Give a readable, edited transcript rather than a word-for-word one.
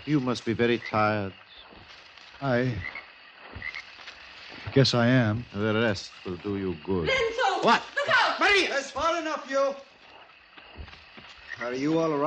You must be very tired. I guess I am. The rest will do you good. Renzo! What? Look out! Maria! That's far enough, you. Are you all right?